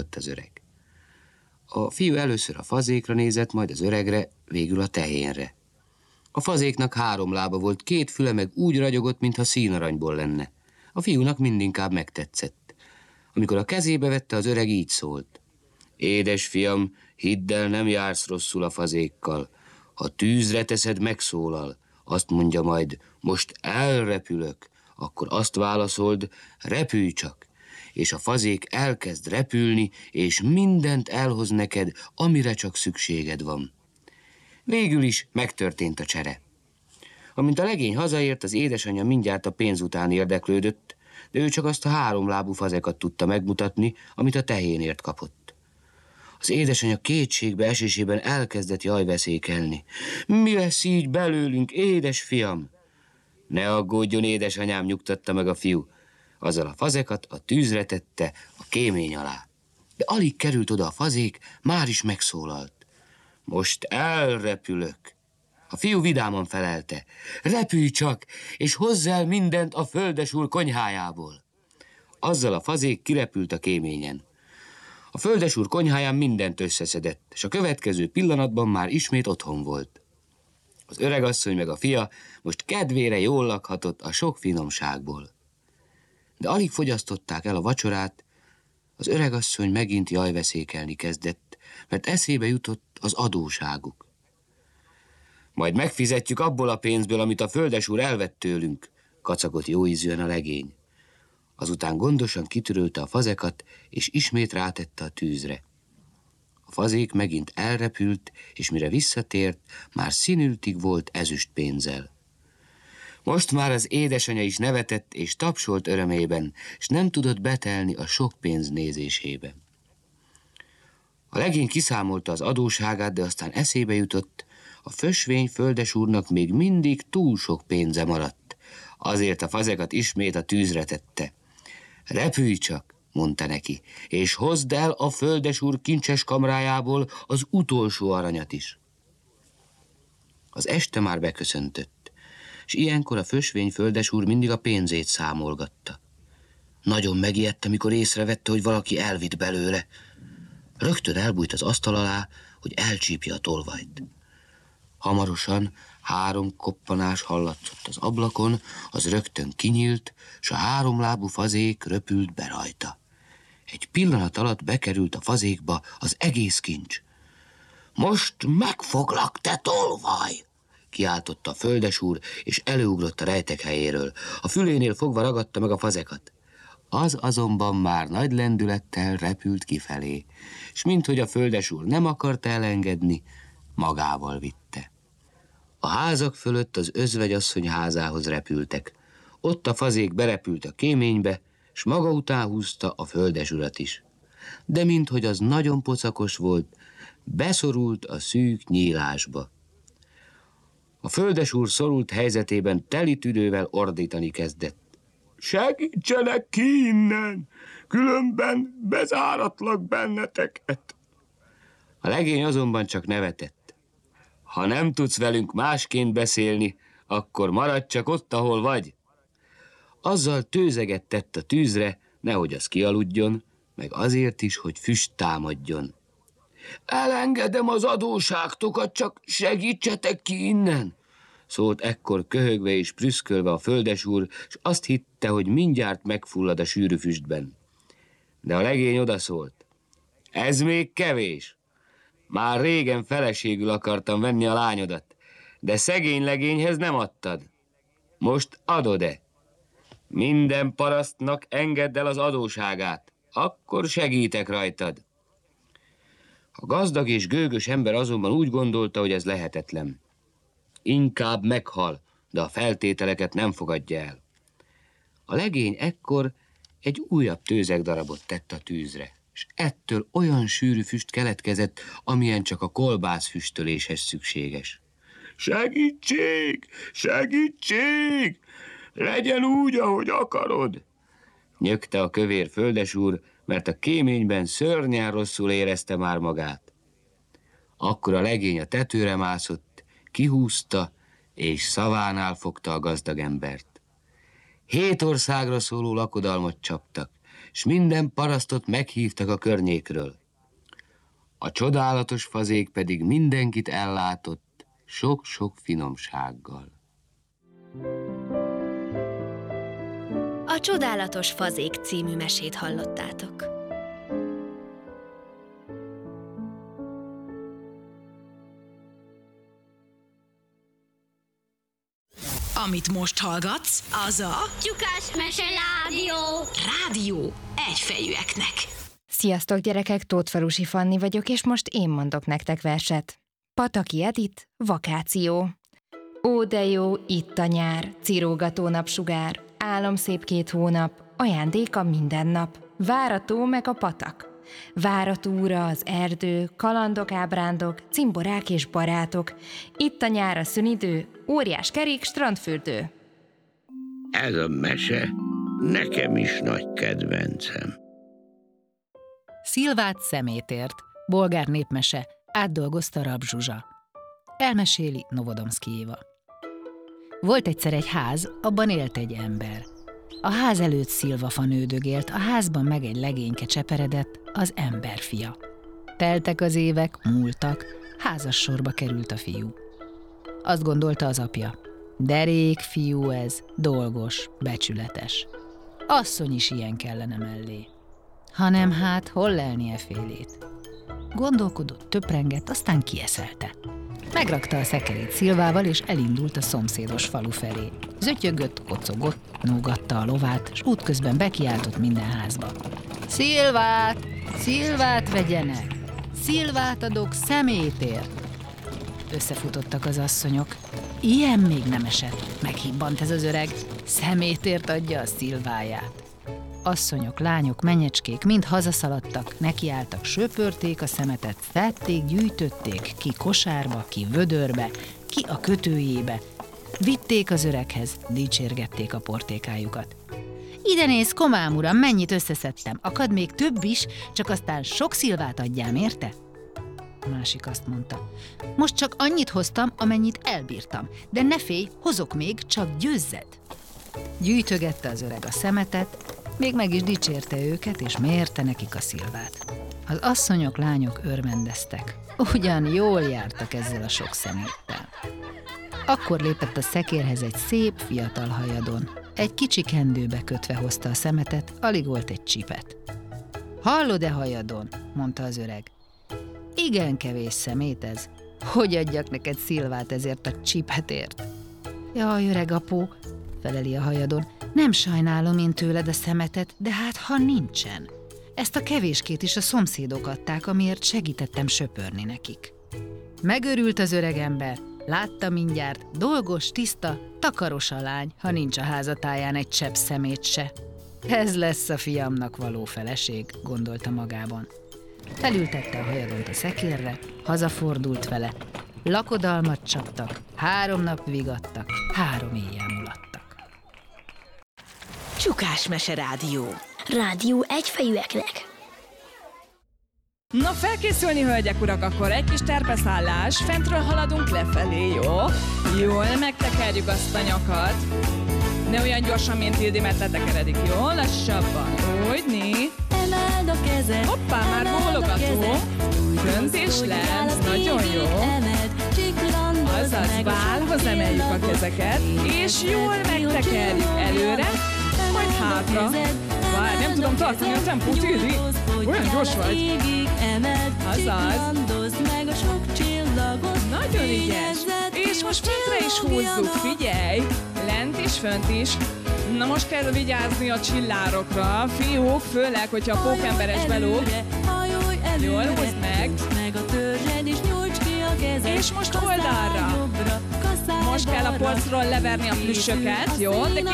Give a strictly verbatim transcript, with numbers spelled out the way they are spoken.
bólintott az öreg. A fiú először a fazékra nézett, majd az öregre, végül a tehénre. A fazéknak három lába volt, két füle meg úgy ragyogott, mintha színaranyból lenne. A fiúnak mindinkább megtetszett. Amikor a kezébe vette, az öreg így szólt. Édes fiam, hidd el, nem jársz rosszul a fazékkal. Ha tűzre teszed, megszólal. Azt mondja majd, most elrepülök. Akkor azt válaszold, repülj csak. És a fazék elkezd repülni, és mindent elhoz neked, amire csak szükséged van. Végül is megtörtént a csere. Amint a legény hazaért, az édesanyja mindjárt a pénz után érdeklődött, de ő csak azt a háromlábú fazekat tudta megmutatni, amit a tehénért kapott. Az édesanyja kétségbe esésében elkezdett jajveszékelni. Mi lesz így belőlünk, édes fiam? Ne aggódjon, édesanyám, nyugtatta meg a fiú. Azzal a fazekat a tűzre tette, a kémény alá. De alig került oda a fazék, már is megszólalt. Most elrepülök. A fiú vidáman felelte. Repülj csak, és hozz el mindent a földesúr konyhájából. Azzal a fazék kirepült a kéményen. A földesúr konyháján mindent összeszedett, és a következő pillanatban már ismét otthon volt. Az öregasszony meg a fia most kedvére jól lakhatott a sok finomságból. De alig fogyasztották el a vacsorát, az öregasszony megint jajveszékelni kezdett, mert eszébe jutott az adóságuk. Majd megfizetjük abból a pénzből, amit a földesúr elvett tőlünk, kacagott jóízűen a legény. Azután gondosan kitörölte a fazekat, és ismét rátette a tűzre. A fazék megint elrepült, és mire visszatért, már színültig volt ezüst pénzzel. Most már az édesanyja is nevetett és tapsolt örömében, és nem tudott betelni a sok pénz nézésébe. A legény kiszámolta az adóságát, de aztán eszébe jutott, a fösvény földesúrnak még mindig túl sok pénze maradt. Azért a fazekat ismét a tűzre tette. Repülj csak, mondta neki, és hozd el a földesúr kincses kamrájából az utolsó aranyat is. Az este már beköszöntött, és ilyenkor a fösvény földesúr mindig a pénzét számolgatta. Nagyon megijedt, amikor észrevette, hogy valaki elvitt belőle. Rögtön elbújt az asztal alá, hogy elcsípje a tolvajt. Hamarosan három koppanás hallatszott az ablakon, az rögtön kinyílt, s a háromlábú fazék röpült be rajta. Egy pillanat alatt bekerült a fazékba az egész kincs. Most megfoglak, te tolvaj! Kiáltotta a földesúr, és előugrott a rejtek helyéről. A fülénél fogva ragadta meg a fazekat. Az azonban már nagy lendülettel repült kifelé, s minthogy a földesúr nem akarta elengedni, magával vitte. A házak fölött az özvegyasszony házához repültek. Ott a fazék berepült a kéménybe, s maga után húzta a földesurat is. De minthogy az nagyon pocakos volt, beszorult a szűk nyílásba. A földesúr szorult helyzetében teli tüdővel ordítani kezdett. Segítsenek ki innen, különben bezáratlak benneteket. A legény azonban csak nevetett. Ha nem tudsz velünk másként beszélni, akkor maradj csak ott, ahol vagy. Azzal tőzeget tett a tűzre, nehogy az kialudjon, meg azért is, hogy füst támadjon. Elengedem az adóságtokat, csak segítsetek ki innen, szólt ekkor köhögve és prüszkölve a földesúr, s azt hitte, hogy mindjárt megfullad a sűrű füstben. De a legény odaszólt. Ez még kevés. Már régen feleségül akartam venni a lányodat, de szegény legényhez nem adtad. Most adod-e? Minden parasztnak engedd el az adóságát, akkor segítek rajtad. A gazdag és gőgös ember azonban úgy gondolta, hogy ez lehetetlen. Inkább meghal, de a feltételeket nem fogadja el. A legény ekkor egy újabb tőzegdarabot tett a tűzre, és ettől olyan sűrű füst keletkezett, amilyen csak a kolbász füstöléshez szükséges. Segítség! Segítség! Legyen úgy, ahogy akarod! Nyögte a kövér földesúr, mert a kéményben szörnyen rosszul érezte már magát. Akkor a legény a tetőre mászott, kihúzta, és szavánál fogta a gazdag embert. Hét országra szóló lakodalmat csaptak, s minden parasztot meghívtak a környékről. A csodálatos fazék pedig mindenkit ellátott sok-sok finomsággal. A Csodálatos Fazék című mesét hallottátok. Amit most hallgatsz, az a Tyukás Mese Rádió. Rádió egyfejűeknek. Sziasztok gyerekek, Tóthfalusi Fanni vagyok, és most én mondok nektek verset. Pataki Edit, vakáció. Ó, de jó, itt a nyár, cirógató napsugár, álomszép két hónap, ajándéka minden nap. Vár a tó meg a patak. Vár a túra az erdő, kalandok, ábrándok, cimborák és barátok. Itt a nyár a szünidő, óriás kerék, strandfürdő. Ez a mese nekem is nagy kedvencem. Szilvát szemétért, bolgár népmese, átdolgozta Rab Zsuzsa. Elmeséli Novodomszky Éva. Volt egyszer egy ház, abban élt egy ember. A ház előtt szilvafa nődögélt, a házban meg egy legényke cseperedett, az emberfia. Teltek az évek, múltak, házassorba került a fiú. Azt gondolta az apja, derék fiú ez, dolgos, becsületes. Asszony is ilyen kellene mellé. Hanem hát hol lelnie félét. Gondolkodott, töprengett, aztán kieszelte. Megrakta a szekerét szilvával, és elindult a szomszédos falu felé. Zötyögött, kocogott, nógatta a lovát, s útközben bekiáltott minden házba. Szilvát! Szilvát vegyenek! Szilvát adok szemétért! Összefutottak az asszonyok. Ilyen még nem esett, meghibbant ez az öreg. Szemétért adja a szilváját. Asszonyok, lányok, menyecskék mind hazaszaladtak, nekiálltak, söpörték a szemetet, szedték, gyűjtötték, ki kosárba, ki vödörbe, ki a kötőjébe. Vitték az öreghez, dicsérgették a portékájukat. Ide nézz, komám uram, mennyit összeszedtem, akad még több is, csak aztán sok szilvát adjám, érte? A másik azt mondta, most csak annyit hoztam, amennyit elbírtam, de ne félj, hozok még, csak győzzed. Gyűjtögette az öreg a szemetet, még meg is dicsérte őket, és mérte nekik a szilvát. Az asszonyok, lányok örvendeztek. Ugyan jól jártak ezzel a sok szeméttel. Akkor lépett a szekérhez egy szép, fiatal hajadon. Egy kicsi kendőbe kötve hozta a szemetet, alig volt egy csipet. Hallod-e, hajadon? Mondta az öreg. Igen kevés szemét ez. Hogy adjak neked szilvát ezért a csipetért? Jaj, öreg apó, feleli a hajadon, nem sajnálom én tőled a szemetet, de hát ha nincsen. Ezt a kevéskét is a szomszédok adták, amiért segítettem söpörni nekik. Megörült az öreg ember, látta mindjárt, dolgos, tiszta, takaros a lány, ha nincs a házatáján egy csepp szemét se. Ez lesz a fiamnak való feleség, gondolta magában. Felültette a hajadont a szekérre, hazafordult vele. Lakodalmat csaptak, három nap vigadtak, három éjjel mulattak. Tyukás Mese Rádió. Rádió egyfejűeknek. Na, felkészülni, hölgyek, urak, akkor egy kis terpeszállás, fentről haladunk lefelé, jó? Jól megtekerjük azt a nyakat. Ne olyan gyorsan, mint Ildi, mert letekeredik, jó? Lassabban. Úgyni. Emeld a kezed. Hoppá, már bólogató. Fönt és lent, nagyon jó. Azaz, válhoz emeljük a kezeket, és jól megtekerjük előre, majd hátra. Várj, nem tudom tartani a tempót, Ildi. Olyan gyors vagy. Azaz. Nagyon ügyes. És most föntre is húzzuk, figyelj. Lent és fönt is. Na most kell vigyázni a csillárokra. Fiúk, főleg, hogyha a pókemberes belóg. Jól húzd meg. És most oldalra. Most kell a polcról leverni a plüssöket, jó? De